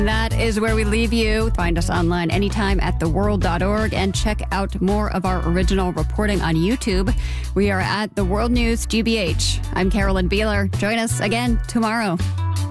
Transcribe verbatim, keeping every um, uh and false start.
That is where we leave you. Find us online anytime at the world dot org and check out more of our original reporting on YouTube. We are at The World News G B H. I'm Carolyn Beeler. Join us again tomorrow.